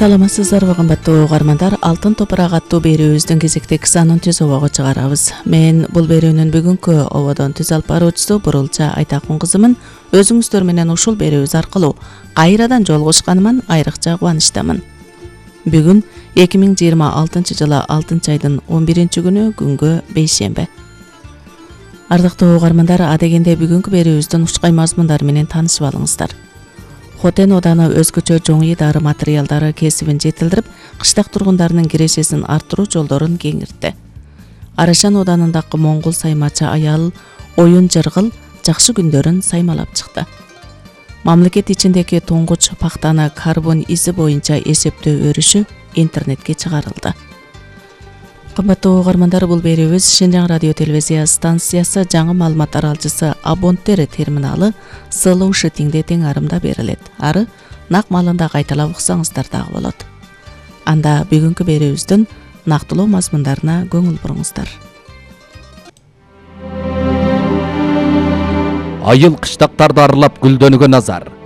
Саламатсыздарбы кымбаттуу угармандар, Алтын топурак аттуу берүүбүздүн кезекти кысанын түз обого чыгарабыз. Мен бул берүүнүн бүгүнкү ободон түз алып баруучусу Бурулча Айтакун кызымын. Өзүңүздөр менен ушул берүүбүз аркылуу кайрадан жолугушканыман айрыкча кубанычтамын. Бүгүн 2026 жылы 6-айдын 11-күнү күнгө бейшемби. Ардактуу угармандар, адегенде бүгүнкү берүүбүздүн ушкай мазмундары менен таанышып алыңыздар. Хотен оданы өзгөчө жоңуй дары материалдары кесибин жетилдирип, кыштак тургундарынын кирешесин арттыруу жолдорун кеңиртти. Арашан оданындагы моңгол саймачы аял Оюн Жыргыл жакшы күндөрүн саймалап чыкты. Мамлекет ичиндеги туңгуч пактаны карбон изи боюнча эсептөө өрүшү интернетке чыгарылды. Кымбаттуу угармандар, бул берүүбүз Шинжаң радио телевизия станциясы жаңы маалыматтар алчысы абонттер терминалы Слушатиңде тең арымда берилет. Ары нак маалында кайталап уксаңыздар дагы болот. Анда бүгүнкү берүүбүздүн нактылуу мазмундарына көңүл буруңуздар. Айыл кыштактарды аралап гүлдөнүүгө назар.